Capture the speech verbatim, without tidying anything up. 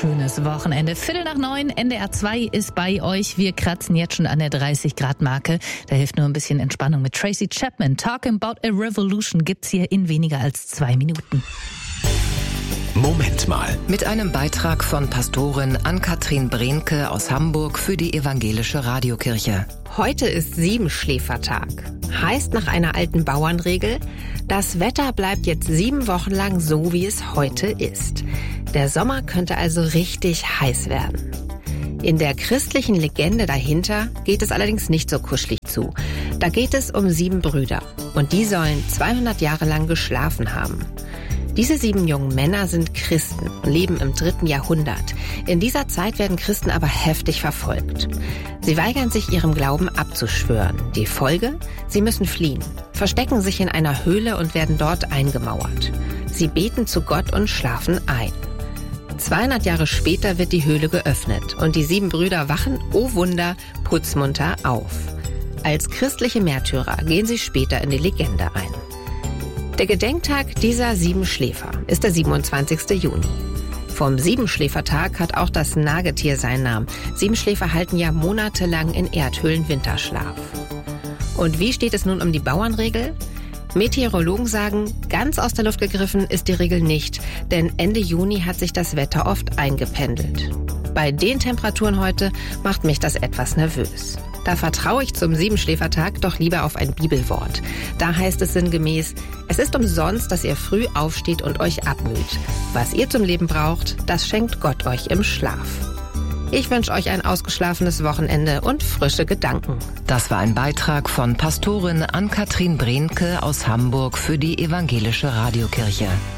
schönes Wochenende. Viertel nach neun, N D R zwei ist bei euch. Wir kratzen jetzt schon an der dreißig Grad Marke. Da hilft nur ein bisschen Entspannung mit Tracy Chapman. Talking about a Revolution gibt's hier in weniger als zwei Minuten. Moment mal. Mit einem Beitrag von Pastorin Ann-Kathrin Brehnke aus Hamburg für die Evangelische Radiokirche. Heute ist Siebenschläfertag. Heißt nach einer alten Bauernregel, das Wetter bleibt jetzt sieben Wochen lang so, wie es heute ist. Der Sommer könnte also richtig heiß werden. In der christlichen Legende dahinter geht es allerdings nicht so kuschelig zu. Da geht es um sieben Brüder und die sollen zweihundert Jahre lang geschlafen haben. Diese sieben jungen Männer sind Christen und leben im dritten Jahrhundert. In dieser Zeit werden Christen aber heftig verfolgt. Sie weigern sich, ihrem Glauben abzuschwören. Die Folge? Sie müssen fliehen, verstecken sich in einer Höhle und werden dort eingemauert. Sie beten zu Gott und schlafen ein. zweihundert Jahre später wird die Höhle geöffnet und die sieben Brüder wachen, oh Wunder, putzmunter auf. Als christliche Märtyrer gehen sie später in die Legende ein. Der Gedenktag dieser sieben Schläfer ist der siebenundzwanzigste Juni. Vom Siebenschläfertag hat auch das Nagetier seinen Namen. Siebenschläfer halten ja monatelang in Erdhöhlen Winterschlaf. Und wie steht es nun um die Bauernregel? Meteorologen sagen, ganz aus der Luft gegriffen ist die Regel nicht, denn Ende Juni hat sich das Wetter oft eingependelt. Bei den Temperaturen heute macht mich das etwas nervös. Da vertraue ich zum Siebenschläfertag doch lieber auf ein Bibelwort. Da heißt es sinngemäß, es ist umsonst, dass ihr früh aufsteht und euch abmüht. Was ihr zum Leben braucht, das schenkt Gott euch im Schlaf. Ich wünsche euch ein ausgeschlafenes Wochenende und frische Gedanken. Das war ein Beitrag von Pastorin Ann-Kathrin Brehnke aus Hamburg für die Evangelische Radiokirche.